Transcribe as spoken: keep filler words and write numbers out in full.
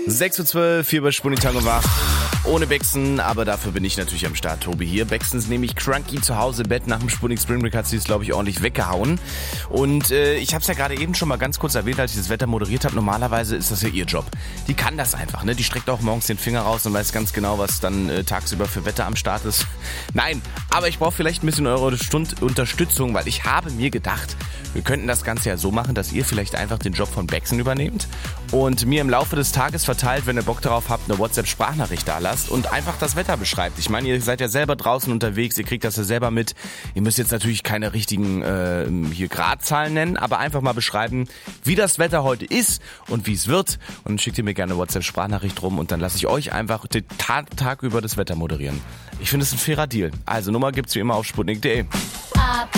sechs Uhr zwölf, hier bei Sputnik Tango wach. Ohne Bexen, aber dafür bin ich natürlich am Start, Tobi hier. Bexen ist nämlich cranky zu Hause im Bett. Nach dem Sputnik Spring Break hat sie es, glaube ich, ordentlich weggehauen. Und äh, ich habe es ja gerade eben schon mal ganz kurz erwähnt, als ich das Wetter moderiert habe. Normalerweise ist das ja ihr Job. Die kann das einfach, ne? Die streckt auch morgens den Finger raus und weiß ganz genau, was dann äh, tagsüber für Wetter am Start ist. Nein, aber ich brauche vielleicht ein bisschen eure Stund- Unterstützung, weil ich habe mir gedacht, wir könnten das Ganze ja so machen, dass ihr vielleicht einfach den Job von Bexen übernehmt und mir im Laufe des Tages verteilt, wenn ihr Bock darauf habt, eine WhatsApp-Sprachnachricht da lasst und einfach das Wetter beschreibt. Ich meine, ihr seid ja selber draußen unterwegs, ihr kriegt das ja selber mit. Ihr müsst jetzt natürlich keine richtigen äh, hier Gradzahlen nennen, aber einfach mal beschreiben, wie das Wetter heute ist und wie es wird. Und dann schickt ihr mir gerne eine WhatsApp-Sprachnachricht rum und dann lasse ich euch einfach den Tag, Tag über das Wetter moderieren. Ich finde es ein fairer Deal. Also Nummer gibt's wie immer auf sputnik punkt de.